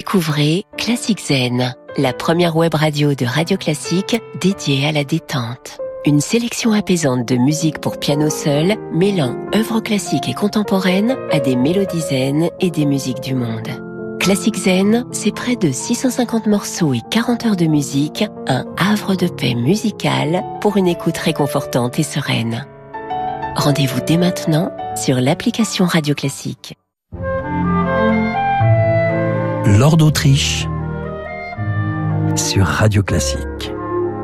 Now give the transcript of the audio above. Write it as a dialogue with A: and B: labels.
A: Découvrez Classic Zen, la première web radio de Radio Classique dédiée à la détente. Une sélection apaisante de musique pour piano seul, mêlant œuvres classiques et contemporaines à des mélodies zen et des musiques du monde. Classic Zen, c'est près de 650 morceaux et 40 heures de musique, un havre de paix musical pour une écoute réconfortante et sereine. Rendez-vous dès maintenant sur l'application Radio Classique.
B: Lord d'Autriche sur Radio Classique.